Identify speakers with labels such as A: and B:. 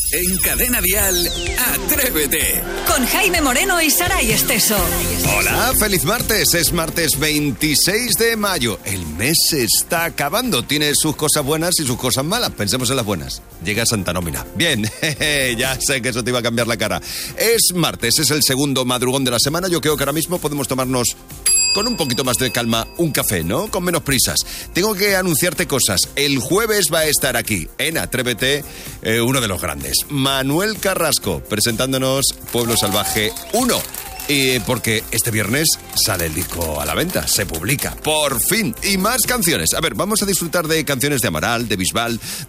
A: En Cadena Dial, Atrévete.
B: Con Jaime Moreno y Saray Esteso.
C: Hola, feliz martes. Es martes 26 de mayo. El mes se está acabando. Tiene sus cosas buenas y sus cosas malas. Pensemos en las buenas. Llega Santa Nómina. Bien, ya sé que eso te iba a cambiar la cara. Es martes, es el segundo madrugón de la semana. Yo creo que ahora mismo podemos tomarnos con un poquito más de calma un café, ¿no? Con menos prisas. Tengo que anunciarte cosas. El jueves va a estar aquí, en Atrévete, uno de los grandes, Manuel Carrasco, presentándonos Pueblo Salvaje 1. Porque este viernes sale el disco a la venta, se publica, por fin, y más canciones. A ver, vamos a disfrutar de canciones de Amaral, de Bisbal,